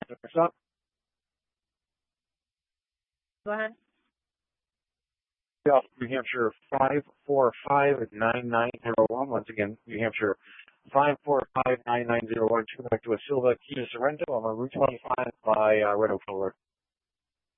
Next up. Go ahead. New Hampshire 5459901. Once again, New Hampshire 5459901. Back to a Silva Kia Sorrento on Route 25 by Red Oak Solar.